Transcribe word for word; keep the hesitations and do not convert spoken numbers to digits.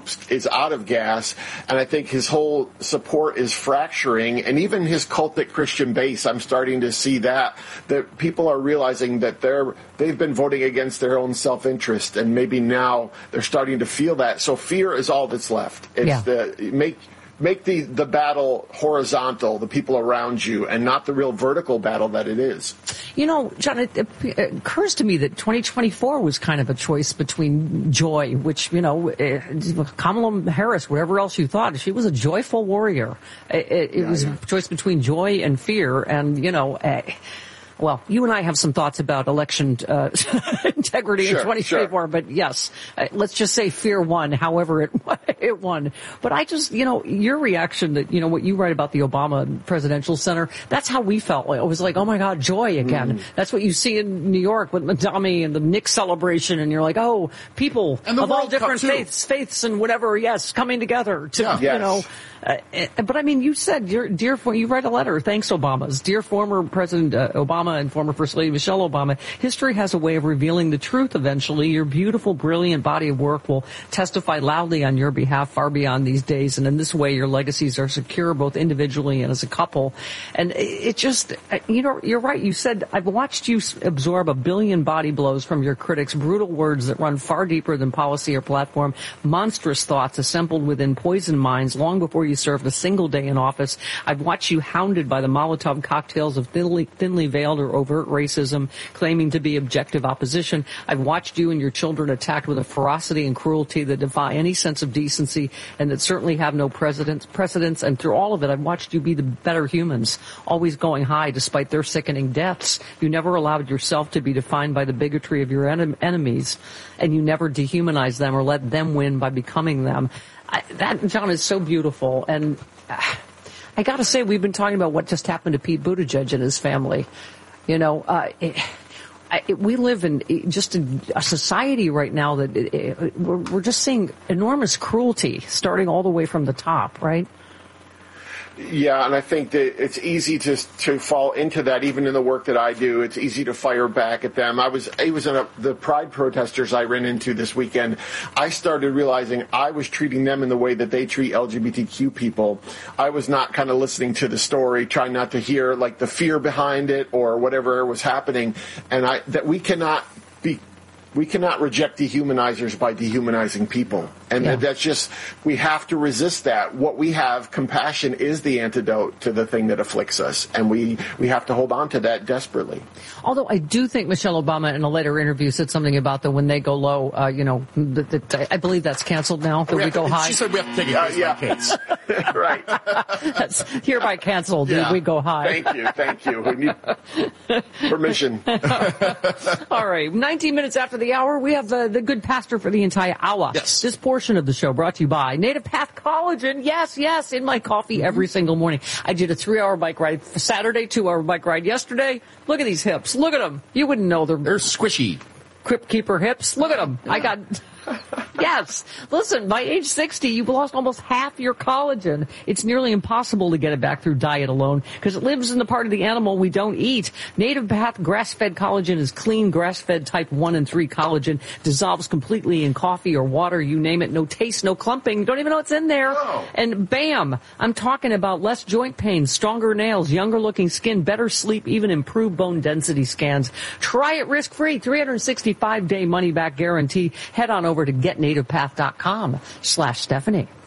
Trump is out of gas, and I think his whole support is fracturing, and even his cultic Christian base, I'm starting to see that, that people are realizing that they're, they've been voting against their own self-interest, and maybe now they're starting to feel that. So fear is all that's left. It's yeah. the make make the, the battle horizontal, the people around you, and not the real vertical battle that it is. You know, John, it, it occurs to me that twenty twenty-four was kind of a choice between joy, which, you know, Kamala Harris, whatever else you thought, she was a joyful warrior. It, it, it yeah, was yeah. a choice between joy and fear, and, you know, uh, well, you and I have some thoughts about election uh, integrity sure, in twenty twenty-four, sure. but yes, uh, let's just say fear won, however it it won. But I just, you know, your reaction that, you know, what you write about the Obama Presidential Center, that's how we felt. It was like, oh my God, joy again. Mm. That's what you see in New York with Madami and the Knicks celebration, and you're like, oh, people of World all different Cup faiths, faiths and whatever, yes, coming together to, yeah. you yes. know. Uh, but I mean, you said, dear, dear, you write a letter, thanks Obamas, dear former President uh, Obama and former First Lady Michelle Obama, history has a way of revealing the truth eventually. Your beautiful, brilliant body of work will testify loudly on your behalf far beyond these days, and in this way your legacies are secure both individually and as a couple. And it just, you know, you're right, you said, I've watched you absorb a billion body blows from your critics, brutal words that run far deeper than policy or platform, monstrous thoughts assembled within poisoned minds long before you served a single day in office. I've watched you hounded by the Molotov cocktails of thinly, thinly veiled or overt racism, claiming to be objective opposition. I've watched you and your children attacked with a ferocity and cruelty that defy any sense of decency and that certainly have no precedence. precedence. And through all of it, I've watched you be the better humans, always going high despite their sickening deaths. You never allowed yourself to be defined by the bigotry of your en- enemies, and you never dehumanized them or let them win by becoming them. I, that, John, is so beautiful. And uh, I got to say, we've been talking about what just happened to Pete Buttigieg and his family. You know, uh, it, it, we live in just in a society right now that it, it, we're, we're just seeing enormous cruelty starting all the way from the top, right? Yeah, and I think that it's easy to to fall into that. Even in the work that I do, it's easy to fire back at them. I was I was in a, the Pride protesters I ran into this weekend. I started realizing I was treating them in the way that they treat L G B T Q people. I was not kind of listening to the story, trying not to hear like the fear behind it or whatever was happening, and I that we cannot be. We cannot reject dehumanizers by dehumanizing people. And yeah. that's just, we have to resist that. What we have, compassion, is the antidote to the thing that afflicts us. And we, we have to hold on to that desperately. Although I do think Michelle Obama in a later interview said something about the when they go low, uh, you know, that, that, I believe that's canceled now, that we, we go to, high. She said we have to take a case uh, yeah. by case. Right. That's hereby canceled. Yeah. We go high. Thank you. Thank you. We need permission. All right. nineteen minutes after the hour, we have uh, the good pastor for the entire hour. Yes. This portion of the show brought to you by Native Path Collagen. Yes, yes, in my coffee mm-hmm. every single morning. I did a three-hour bike ride Saturday, two-hour bike ride yesterday. Look at these hips. Look at them. You wouldn't know they're... They're squishy. Crypt Keeper hips. Look at them. Yeah. I got... Yes. Listen, by age sixty, you've lost almost half your collagen. It's nearly impossible to get it back through diet alone because it lives in the part of the animal we don't eat. Native Path grass-fed collagen is clean, grass-fed type one and three collagen, dissolves completely in coffee or water, you name it. No taste, no clumping. Don't even know what's in there. Oh. And bam, I'm talking about less joint pain, stronger nails, younger-looking skin, better sleep, even improved bone density scans. Try it risk-free, three hundred sixty-five day money-back guarantee. Head on over to get native path dot com slash Stephanie.